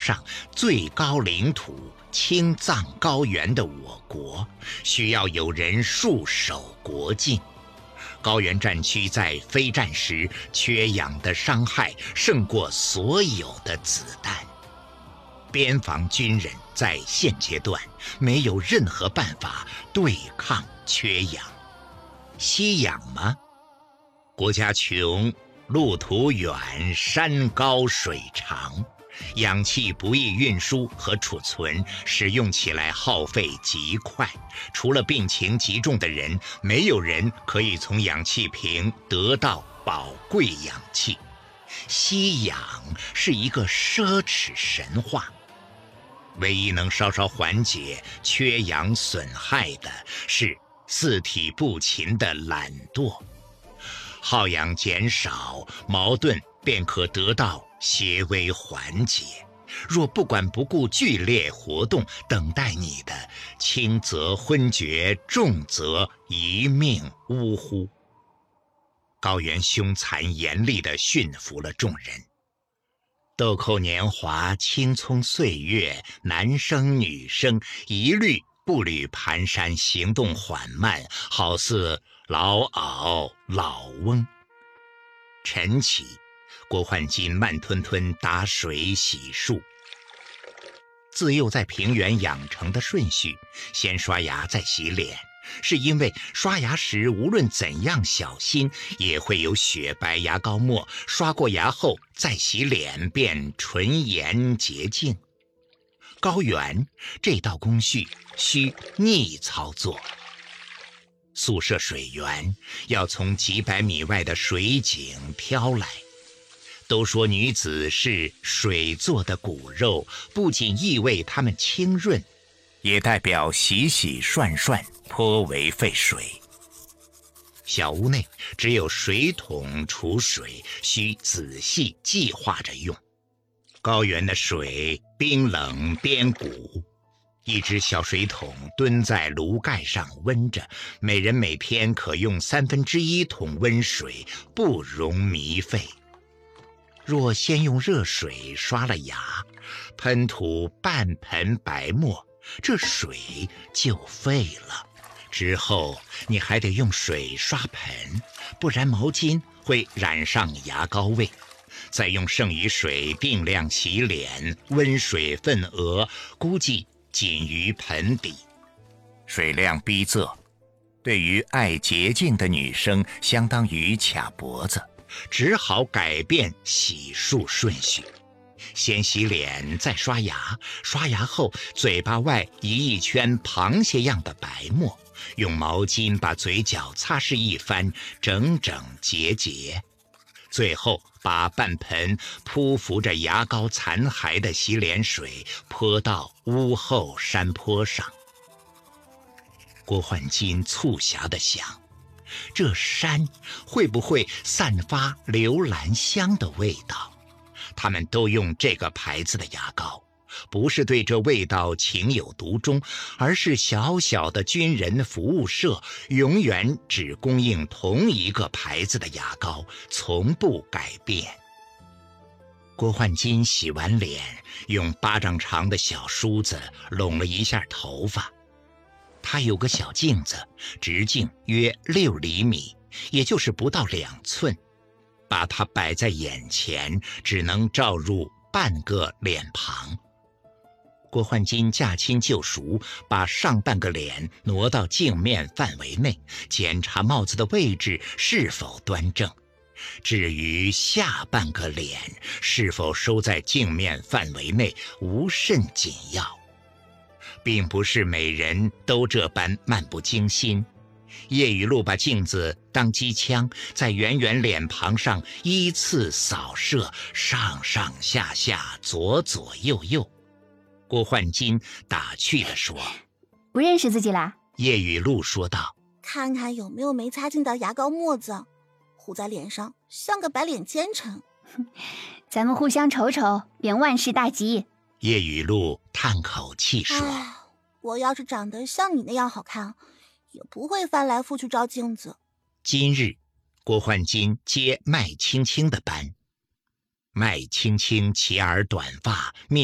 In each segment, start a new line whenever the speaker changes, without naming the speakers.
上最高领土青藏高原的我国，需要有人戍守国境。高原战区在非战时缺氧的伤害胜过所有的子弹。边防军人在现阶段没有任何办法对抗缺氧。吸氧吗？国家穷，路途远，山高水长，氧气不易运输和储存，使用起来耗费极快。除了病情极重的人，没有人可以从氧气瓶得到宝贵氧气。吸氧是一个奢侈神话。唯一能稍稍缓解缺氧损害的是四体不勤的懒惰。耗氧减少，矛盾便可得到些微缓解。若不管不顾剧烈活动，等待你的轻则昏厥，重则一命呜呼。高原凶残严厉地驯服了众人。豆蔻年华，青葱岁月，男生女生一律步履蹒跚，行动缓慢，好似老媪老翁。晨起，郭焕金慢吞吞打水洗漱。自幼在平原养成的顺序，先刷牙再洗脸，是因为刷牙时无论怎样小心，也会有雪白牙膏沫，刷过牙后再洗脸便纯颜洁净。高原这道工序需逆操作。宿舍水源要从几百米外的水井挑来。都说女子是水做的骨肉，不仅意味她们清润，也代表洗洗涮涮颇为费水。小屋内只有水桶储水，需仔细计划着用。高原的水冰冷边谷，一只小水桶蹲在炉盖上温着，每人每天可用1/3桶温水，不容糜费。若先用热水刷了牙，喷吐半盆白沫，这水就废了。之后你还得用水刷盆，不然毛巾会染上牙膏味。再用剩余水定量洗脸，温水份额估计仅于盆底。水量逼仄，对于爱洁净的女生相当于卡脖子，只好改变洗漱顺序。先洗脸再刷牙，刷牙后嘴巴外移一圈螃蟹样的白沫，用毛巾把嘴角擦拭一番，整整洁洁。最后把半盆铺浮着牙膏残骸的洗脸水泼到屋后山坡上。郭焕金促狭地想，这山会不会散发留兰香的味道？他们都用这个牌子的牙膏，不是对这味道情有独钟，而是小小的军人服务社永远只供应同一个牌子的牙膏，从不改变。郭焕金洗完脸，用巴掌长的小梳子拢了一下头发。他有个小镜子，直径约6厘米，也就是不到2寸，把它摆在眼前，只能照入半个脸庞。郭焕金驾轻就熟，把上半个脸挪到镜面范围内，检查帽子的位置是否端正。至于下半个脸是否收在镜面范围内，无甚紧要。并不是每人都这般漫不经心。叶雨露把镜子当机枪，在圆圆脸庞上依次扫射，上上下下，左左右右。郭焕金打趣地说：“
不认识自己啦？”
叶雨露说道：“
看看有没有没擦净的牙膏沫子，糊在脸上像个白脸奸臣。
咱们互相瞅瞅，便万事大吉。”
叶雨露叹口气说：“
我要是长得像你那样好看，也不会翻来覆去照镜子。”
今日，郭焕金接麦青青的班。麦青青齐耳短发，面色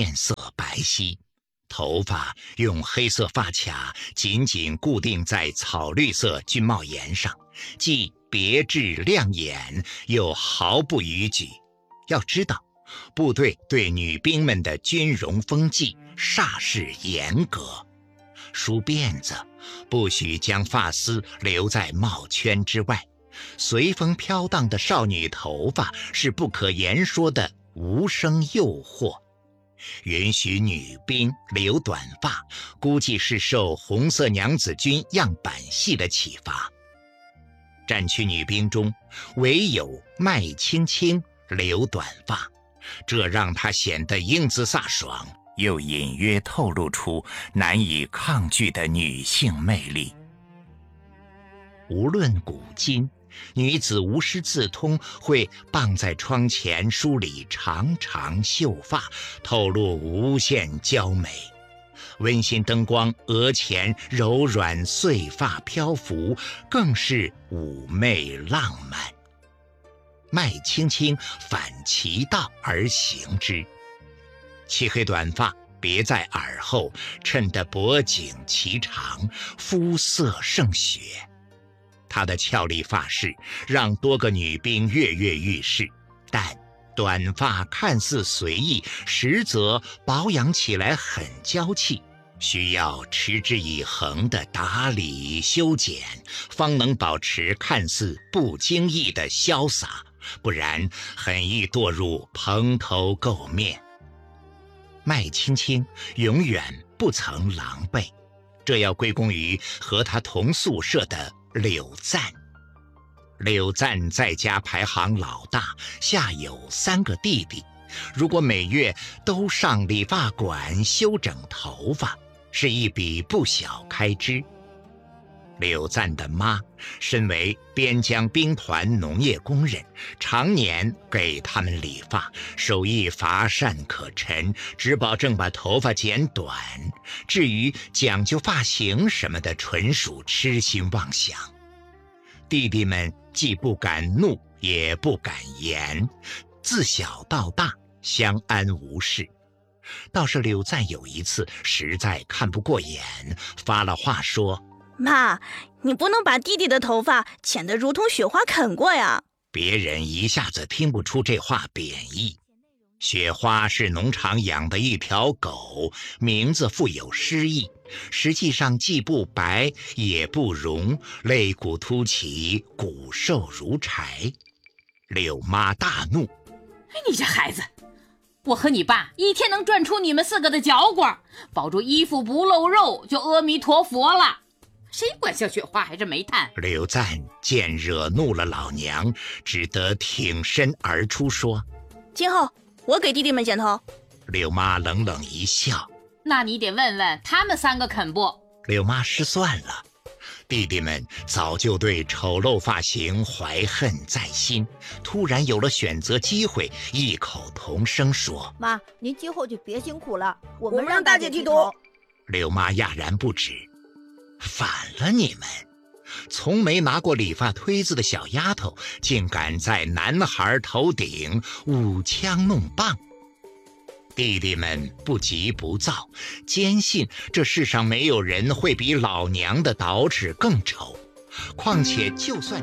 白皙，头发用黑色发卡紧紧固定在草绿色军帽檐上，既别致亮眼，又毫不逾矩。要知道，部队对女兵们的军容风纪煞是严格，梳辫子不许将发丝留在帽圈之外，随风飘荡的少女头发是不可言说的无声诱惑。允许女兵留短发，估计是受红色娘子军样板戏的启发。战区女兵中，唯有麦青青留短发，这让她显得英姿飒爽，又隐约透露出难以抗拒的女性魅力。无论古今，女子无师自通会傍在窗前梳理长长秀发，透露无限娇美。温馨灯光额前柔软碎发漂浮，更是妩媚浪漫。麦青青反其道而行之，漆黑短发别在耳后，衬得脖颈颀长，肤色胜雪。她的俏丽发饰让多个女兵跃跃欲试，但短发看似随意，实则保养起来很娇气，需要持之以恒的打理修剪，方能保持看似不经意的潇洒，不然很易堕入蓬头垢面。麦青青永远不曾狼狈，这要归功于和她同宿舍的柳赞。柳赞在家排行老大，下有3个弟弟，如果每月都上理发馆修整头发，是一笔不小开支。柳赞的妈身为边疆兵团农业工人，常年给他们理发，手艺乏善可陈，只保证把头发剪短，至于讲究发型什么的，纯属痴心妄想。弟弟们既不敢怒也不敢言，自小到大相安无事。倒是柳赞有一次实在看不过眼，发了话说：
妈，你不能把弟弟的头发剪得如同雪花啃过呀。
别人一下子听不出这话贬义。雪花是农场养的一条狗，名字富有诗意，实际上既不白也不绒，肋骨凸起，骨瘦如柴。柳妈大怒：
你这孩子，我和你爸一天能赚出你们4个的嚼棍，保住衣服不露肉就阿弥陀佛了，谁管小雪花还是煤炭？
柳赞见惹怒了老娘，只得挺身而出说：
今后我给弟弟们剪头。
柳妈冷冷一笑：
那你得问问他们3个肯不？
柳妈失算了，弟弟们早就对丑陋发型怀恨在心，突然有了选择机会，异口同声说：
妈，您今后就别辛苦了，我
们让大姐剃头。
柳妈讶然不止：反了你们！从没拿过理发推子的小丫头，竟敢在男孩头顶舞枪弄棒。弟弟们不急不躁，坚信这世上没有人会比老娘的捯饬更丑，况且就算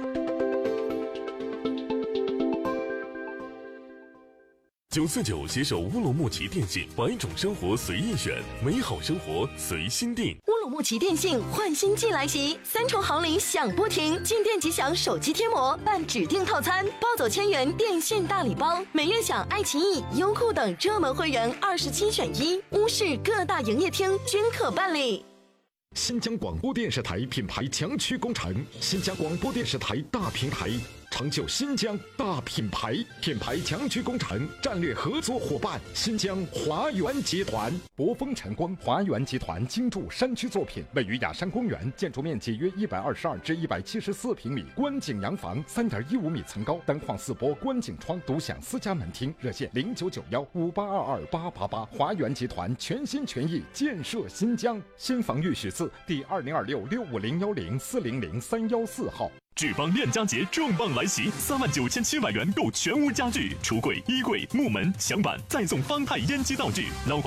949携手乌鲁木齐电信，100种生活随意选，美好生活随心定。
乌鲁木齐电信换新季来袭，3重好礼享不停，进店即享手机贴膜，办指定套餐，包走1000元电信大礼包，每月享爱奇艺、优酷等热门会员27选1，乌市各大营业厅均可办理。
新疆广播电视台品牌强区工程，新疆广播电视台大平台，成就新疆大品牌。品牌强区工程战略合作伙伴新疆华源集团。博丰晨光华源集团精筑山区作品，位于雅山公园，建筑面积约122至174平米，观景洋房3.15米层高，单框4波观景窗，独享私家门厅。热线099158228888。华源集团全心全意建设新疆。新房预许字第2026650104003114号。
志邦链家节重磅来袭，39700元购全屋家具，橱柜、衣柜、木门、墙板，再送方太烟机道具。